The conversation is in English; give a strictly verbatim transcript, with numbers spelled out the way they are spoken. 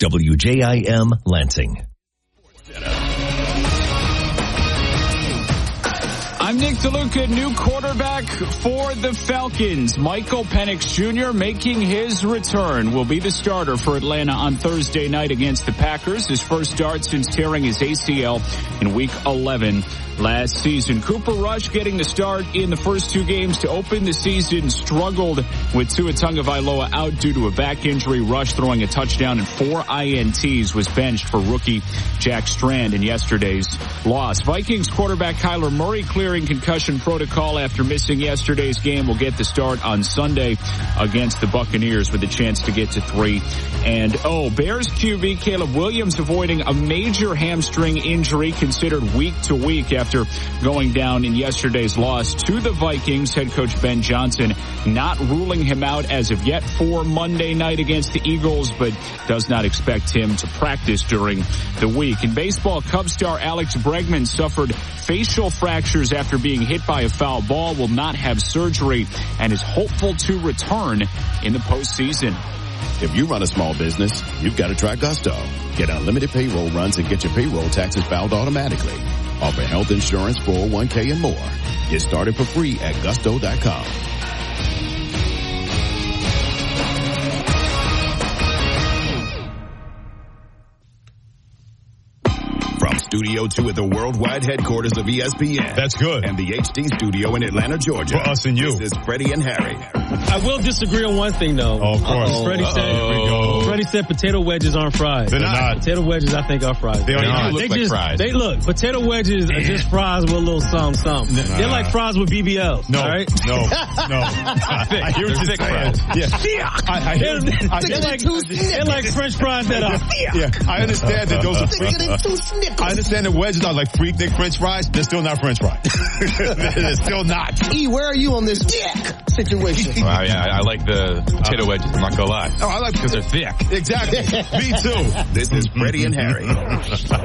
W J I M Lansing. I'm Nick DeLuca, new quarterback for the Falcons. Michael Penix Junior making his return will be the starter for Atlanta on Thursday night against the Packers. His first start since tearing his A C L in week eleven last season. Cooper Rush getting the start in the first two games to open the season. Struggled with Tua Tagovailoa out due to a back injury. Rush throwing a touchdown and four I N Ts was benched for rookie Jack Strand in yesterday's loss. Vikings quarterback Kyler Murray clearing concussion protocol after missing yesterday's game. Will get the start on Sunday against the Buccaneers with a chance to get to three and oh. Bears Q B Caleb Williams avoiding a major hamstring injury, considered week to week after going down in yesterday's loss to the Vikings. Head coach Ben Johnson not ruling him out as of yet for Monday night against the Eagles, but does not expect him to practice during the week. In baseball, Cubs star Alex Bregman suffered facial fractures after being hit by a foul ball, will not have surgery, and is hopeful to return in the postseason. If you run a small business, you've got to try Gusto. Get unlimited payroll runs and get your payroll taxes filed automatically. Offer health insurance, four oh one k, and more. Get started for free at gusto dot com. From Studio two at the worldwide headquarters of E S P N. That's good. And the H D studio in Atlanta, Georgia. For us and you. This is Freddie and Harry. I will disagree on one thing, though. Oh, of course. Uh-oh. Freddie Uh-oh. said, Here we go. Freddie said potato wedges aren't fries. They're not. Potato wedges, I think, are fries. They, They're they look they like just, fries. They look, potato wedges are just fries with a little something, something. Nah. They're like fries with B B Ls. No, all right? no, no. I hear what you're saying. Yeah. I, I hear, they're, I, they're, like, they're like French fries that are. Yeah, I understand that those are fries. I understand that wedges are like freak thick French fries. They're still not French fries. They're still not. E, where are you on this dick situation? Wow, yeah, I, I like the potato wedges. I'm not gonna lie. Oh, I like because they're thick. Exactly. Me too. This is Freddie and Harry.